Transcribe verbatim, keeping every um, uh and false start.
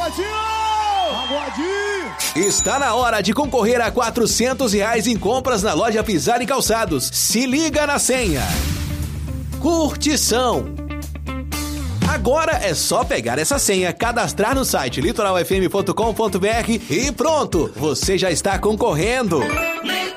Pagodinho! Pagodinho! Está na hora de concorrer a quatrocentos reais em compras na loja Pisar e Calçados. Se liga na senha. Curtição. Agora é só pegar essa senha, cadastrar no site litoral f m ponto com ponto b r e pronto, você já está concorrendo.